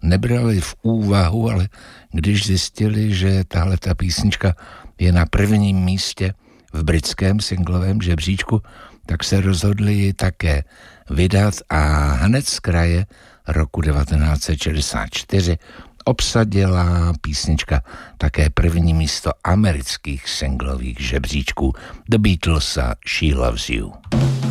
nebrali v úvahu, ale když zjistili, že tahle ta písnička je na prvním místě v britském singlovém žebříčku, tak se rozhodli ji také vydat a hned z kraje roku 1964 obsadila písnička také první místo amerických singlových žebříčků The Beatles a She Loves You.